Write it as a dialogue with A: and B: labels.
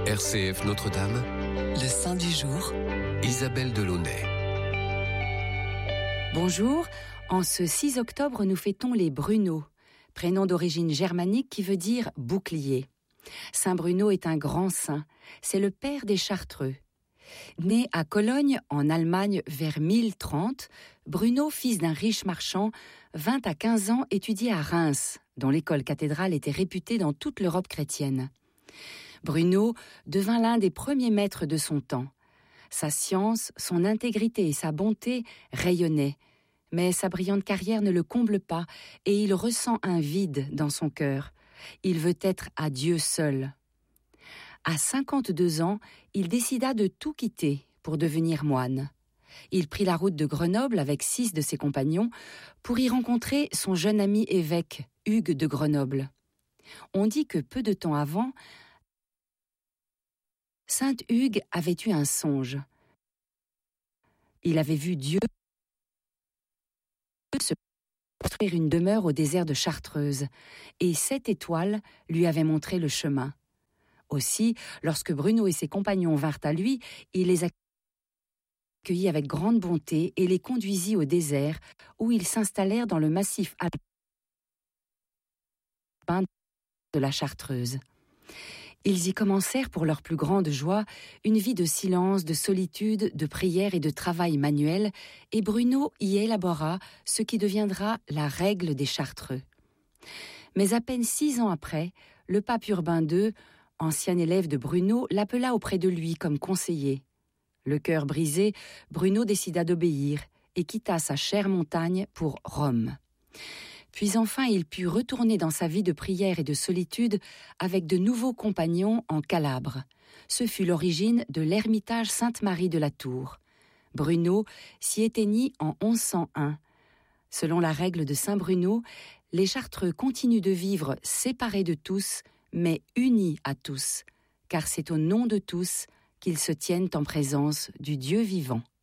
A: RCF Notre-Dame,
B: le Saint du jour,
A: Isabelle Delaunay.
C: Bonjour, en ce 6 octobre, nous fêtons les Bruno, prénom d'origine germanique qui veut dire bouclier. Saint Bruno est un grand saint, c'est le père des Chartreux. Né à Cologne, en Allemagne, vers 1030, Bruno, fils d'un riche marchand, vint à 15 ans étudier à Reims, dont l'école cathédrale était réputée dans toute l'Europe chrétienne. Bruno devint l'un des premiers maîtres de son temps. Sa science, son intégrité et sa bonté rayonnaient, mais sa brillante carrière ne le comble pas et il ressent un vide dans son cœur. Il veut être à Dieu seul. À 52 ans, il décida de tout quitter pour devenir moine. Il prit la route de Grenoble avec 6 de ses compagnons pour y rencontrer son jeune ami évêque, Hugues de Grenoble. On dit que peu de temps avant, Saint Hugues avait eu un songe. Il avait vu Dieu se construire une demeure au désert de Chartreuse, et 7 étoiles lui avaient montré le chemin. Aussi, lorsque Bruno et ses compagnons vinrent à lui, il les accueillit avec grande bonté et les conduisit au désert, où ils s'installèrent dans le massif alpin de la Chartreuse. Ils y commencèrent, pour leur plus grande joie, une vie de silence, de solitude, de prière et de travail manuel, et Bruno y élabora ce qui deviendra la règle des Chartreux. Mais à peine 6 ans après, le pape Urbain II, ancien élève de Bruno, l'appela auprès de lui comme conseiller. Le cœur brisé, Bruno décida d'obéir et quitta sa chère montagne pour Rome. Puis enfin, il put retourner dans sa vie de prière et de solitude avec de nouveaux compagnons en Calabre. Ce fut l'origine de l'ermitage Sainte-Marie de la Tour. Bruno s'y éteignit en 1101. Selon la règle de Saint Bruno, les Chartreux continuent de vivre séparés de tous, mais unis à tous, car c'est au nom de tous qu'ils se tiennent en présence du Dieu vivant.